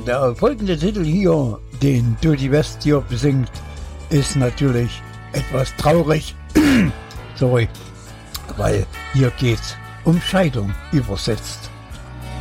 der folgende Titel hier, den Dirty West hier besingt, ist natürlich etwas traurig. Sorry, weil hier geht's um Scheidung übersetzt.